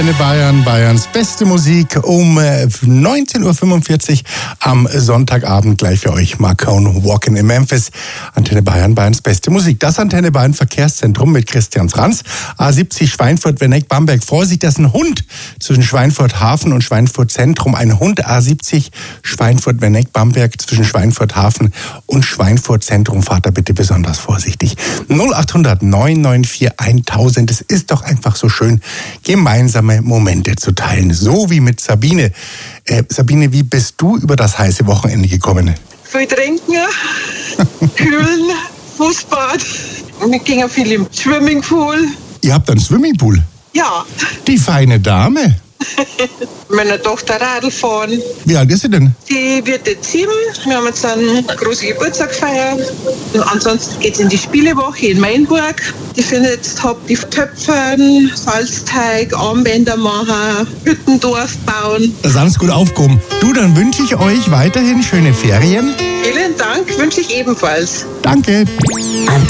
Bayern, Bayerns beste Musik um 19.45 Uhr am Sonntagabend gleich für euch. Mark Cohn, Walking in Memphis. Antenne Bayern, Bayerns beste Musik. Das Antenne Bayern Verkehrszentrum mit Christian Franz. A70 Schweinfurt, Wenneck, Bamberg. Vorsicht, dass ein Hund zwischen Schweinfurt Hafen und Schweinfurt Zentrum. Ein Hund A70 Schweinfurt, Wenneck, Bamberg zwischen Schweinfurt Hafen und Schweinfurt Zentrum. Fahrt da bitte besonders vorsichtig. 0800 994 1000. Es ist doch einfach so schön, gemeinsame Momente zu teilen, so wie mit Sabine. Sabine, wie bist du über das heiße Wochenende gekommen? Viel trinken, kühlen, Fußbad. Wir gehen viel im Swimmingpool. Ihr habt einen Swimmingpool? Ja. Die feine Dame. Meine Tochter Radl fahren. Wie alt ist sie denn? Die wird jetzt 7. Wir haben jetzt einen großen Geburtstag gefeiert. Und ansonsten geht es in die Spielewoche in Mainburg. Die findet jetzt die Töpfern, Salzteig, Armbänder machen, Hüttendorf bauen. Das ist alles gut aufgehoben. Du, dann wünsche ich euch weiterhin schöne Ferien. Vielen Dank, wünsche ich ebenfalls. Danke.